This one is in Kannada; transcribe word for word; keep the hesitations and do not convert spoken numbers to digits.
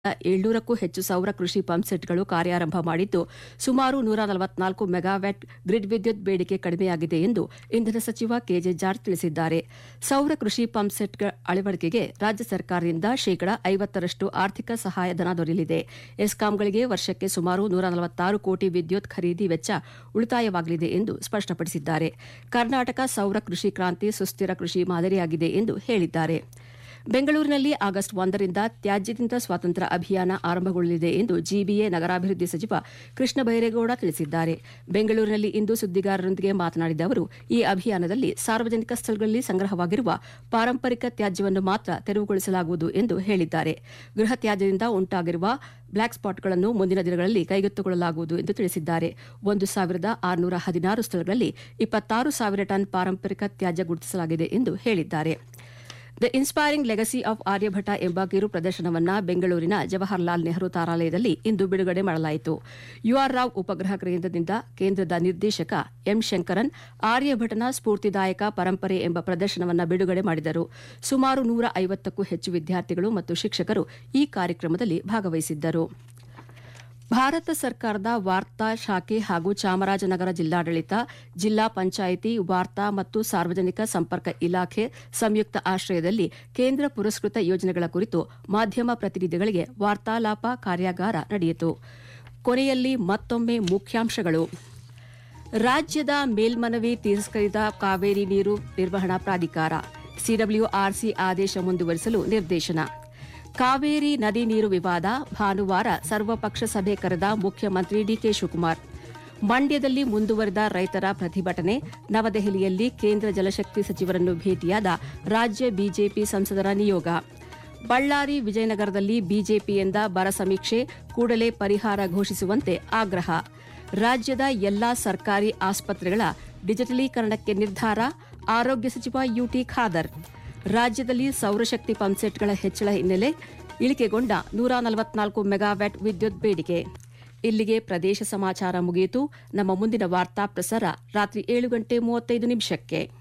ಏಳ್ನೂರಕ್ಕೂ ಹೆಚ್ಚು ಸೌರ ಕೃಷಿ ಪಂಪ್ಸೆಟ್ಗಳು ಕಾರ್ಯಾರಂಭ ಮಾಡಿದ್ದು ಸುಮಾರು ನೂರ ನಲವತ್ನಾಲ್ಕು ಮೆಗಾವ್ಯಾಟ್ ಗ್ರಿಡ್ ವಿದ್ಯುತ್ ಬೇಡಿಕೆ ಕಡಿಮೆಯಾಗಿದೆ ಎಂದು ಇಂಧನ ಸಚಿವ ಕೆಜೆ ಜಾರ್ಜ್ ತಿಳಿಸಿದ್ದಾರೆ. ಸೌರ ಕೃಷಿ ಪಂಪ್ಸೆಟ್ ಅಳವಡಿಕೆಗೆ ರಾಜ್ಯ ಸರ್ಕಾರದಿಂದ ಶೇಕಡಾ ಐವತ್ತರಷ್ಟು ಆರ್ಥಿಕ ಸಹಾಯಧನ ದೊರೆಯಲಿದೆ. ಎಸ್ಕಾಂಗಳಿಗೆ ವರ್ಷಕ್ಕೆ ಸುಮಾರು ನೂರ ನಲವತ್ತಾರು ಕೋಟಿ ವಿದ್ಯುತ್ ಖರೀದಿ ವೆಚ್ಚ ಉಳಿತಾಯವಾಗಲಿದೆ ಎಂದು ಸ್ಪಷ್ಟಪಡಿಸಿದ್ದಾರೆ. ಕರ್ನಾಟಕ ಸೌರ ಕೃಷಿ ಕ್ರಾಂತಿ ಸುಸ್ಥಿರ ಕೃಷಿ ಮಾದರಿಯಾಗಿದೆ ಎಂದು ಹೇಳಿದ್ದಾರೆ. ಬೆಂಗಳೂರಿನಲ್ಲಿ ಆಗಸ್ಟ್ ಒಂದರಿಂದ ತ್ಯಾಜ್ಯದಿಂದ ಸ್ವಾತಂತ್ರ್ಯ ಅಭಿಯಾನ ಆರಂಭಗೊಳ್ಳಲಿದೆ ಎಂದು ಜಿಬಿಎ ನಗರಾಭಿವೃದ್ಧಿ ಸಚಿವ ಕೃಷ್ಣ ಬೈರೇಗೌಡ ತಿಳಿಸಿದ್ದಾರೆ. ಬೆಂಗಳೂರಿನಲ್ಲಿ ಇಂದು ಸುದ್ದಿಗಾರರೊಂದಿಗೆ ಮಾತನಾಡಿದ ಅವರು, ಈ ಅಭಿಯಾನದಲ್ಲಿ ಸಾರ್ವಜನಿಕ ಸ್ಥಳಗಳಲ್ಲಿ ಸಂಗ್ರಹವಾಗಿರುವ ಪಾರಂಪರಿಕ ತ್ಯಾಜ್ಯವನ್ನು ಮಾತ್ರ ತೆರವುಗೊಳಿಸಲಾಗುವುದು ಎಂದು ಹೇಳಿದ್ದಾರೆ. ಗೃಹ ತ್ಯಾಜ್ಯದಿಂದ ಉಂಟಾಗಿರುವ ಬ್ಲಾಕ್ ಸ್ಪಾಟ್ಗಳನ್ನು ಮುಂದಿನ ದಿನಗಳಲ್ಲಿ ಕೈಗೆತ್ತಿಕೊಳ್ಳಲಾಗುವುದು ಎಂದು ತಿಳಿಸಿದ್ದಾರೆ. ಒಂದು ಸಾವಿರದ ಆರುನೂರ ಹದಿನಾರು ಸ್ಥಳಗಳಲ್ಲಿ ಇಪ್ಪತ್ತಾರು ಸಾವಿರ ಟನ್ ಪಾರಂಪರಿಕ ತ್ಯಾಜ್ಯ ಗುರುತಿಸಲಾಗಿದೆ ಎಂದು ಹೇಳಿದ್ದಾರೆ. The inspiring legacy of Aryabhata ಎಂಬ ಕಿರು ಪ್ರದರ್ಶನವನ್ನು ಬೆಂಗಳೂರಿನ ಜವಾಹರಲಾಲ್ ನೆಹರು ತಾರಾಲಯದಲ್ಲಿ ಇಂದು ಬಿಡುಗಡೆ ಮಾಡಲಾಯಿತು. ಯುಆರ್ ರಾವ್ ಉಪಗ್ರಹ ಕೇಂದ್ರದಿಂದ ಕೇಂದ್ರದ ನಿರ್ದೇಶಕ ಎಂ ಶಂಕರನ್ ಆರ್ಯಭಟನ ಸ್ಫೂರ್ತಿದಾಯಕ ಪರಂಪರೆ ಎಂಬ ಪ್ರದರ್ಶನವನ್ನು ಬಿಡುಗಡೆ ಮಾಡಿದರು. ಸುಮಾರು ನೂರ ಐವತ್ತಕ್ಕೂ ಹೆಚ್ಚು ವಿದ್ಯಾರ್ಥಿಗಳು ಮತ್ತು ಶಿಕ್ಷಕರು ಈ ಕಾರ್ಯಕ್ರಮದಲ್ಲಿ ಭಾಗವಹಿಸಿದ್ದರು. ಭಾರತ ಸರ್ಕಾರದ ವಾರ್ತಾ ಶಾಖೆ ಹಾಗೂ ಚಾಮರಾಜನಗರ ಜಿಲ್ಲಾಡಳಿತ, ಜಿಲ್ಲಾ ಪಂಚಾಯಿತಿ ವಾರ್ತಾ ಮತ್ತು ಸಾರ್ವಜನಿಕ ಸಂಪರ್ಕ ಇಲಾಖೆ ಸಂಯುಕ್ತ ಆಶ್ರಯದಲ್ಲಿ ಕೇಂದ್ರ ಪುರಸ್ಕೃತ ಯೋಜನೆಗಳ ಕುರಿತು ಮಾಧ್ಯಮ ಪ್ರತಿನಿಧಿಗಳಿಗೆ ವಾರ್ತಾಲಾಪ ಕಾರ್ಯಾಗಾರ ನಡೆಯಿತು. ಕೊನೆಯಲ್ಲಿ ಮತ್ತೊಮ್ಮೆ ಮುಖ್ಯಾಂಶಗಳು. ರಾಜ್ಯದ ಮೇಲ್ಮನವಿ ತಿರಸ್ಕರಿಸಿದ ಕಾವೇರಿ ನೀರು ನಿರ್ವಹಣಾ ಪ್ರಾಧಿಕಾರ, ಸಿಡಬ್ಲ್ಯೂಆರ್ಸಿ ಆದೇಶ ಮುಂದುವರಿಸಲು ನಿರ್ದೇಶನ. ಕಾವೇರಿ ನದಿ ನೀರು ವಿವಾದ, ಭಾನುವಾರ ಸರ್ವಪಕ್ಷ ಸಭೆ ಕರೆದ ಮುಖ್ಯಮಂತ್ರಿ ಡಿಕೆ ಶಿವಕುಮಾರ್. ಮಂಡ್ಯದಲ್ಲಿ ಮುಂದುವರೆದ ರೈತರ ಪ್ರತಿಭಟನೆ, ನವದೆಹಲಿಯಲ್ಲಿ ಕೇಂದ್ರ ಜಲಶಕ್ತಿ ಸಚಿವರನ್ನು ಭೇಟಿಯಾದ ರಾಜ್ಯ ಬಿಜೆಪಿ ಸಂಸದರ ನಿಯೋಗ. ಬಳ್ಳಾರಿ, ವಿಜಯನಗರದಲ್ಲಿ ಬಿಜೆಪಿಯಿಂದ ಬರ ಸಮೀಕ್ಷೆ, ಕೂಡಲೇ ಪರಿಹಾರ ಘೋಷಿಸುವಂತೆ ಆಗ್ರಹ. ರಾಜ್ಯದ ಎಲ್ಲಾ ಸರ್ಕಾರಿ ಆಸ್ಪತ್ರೆಗಳ ಡಿಜಿಟಲೀಕರಣಕ್ಕೆ ನಿರ್ಧಾರ, ಆರೋಗ್ಯ ಸಚಿವ ಯುಟಿ ಖಾದರ್. ರಾಜ್ಯದಲ್ಲಿ ಸೌರಶಕ್ತಿ ಪಂಪ್ಸೆಟ್ಗಳ ಹೆಚ್ಚಳ ಹಿನ್ನೆಲೆ ಇಳಿಕೆಗೊಂಡ ನೂರ ನಲವತ್ನಾಲ್ಕು ಮೆಗಾವ್ಯಾಟ್ ವಿದ್ಯುತ್ ಬೇಡಿಕೆ. ಇಲ್ಲಿಗೆ ಪ್ರದೇಶ ಸಮಾಚಾರ ಮುಗಿಯಿತು. ನಮ್ಮ ಮುಂದಿನ ವಾರ್ತಾ ಪ್ರಸಾರ ರಾತ್ರಿ ಏಳು ಗಂಟೆ ಮೂವತ್ತೈದು ನಿಮಿಷಕ್ಕೆ.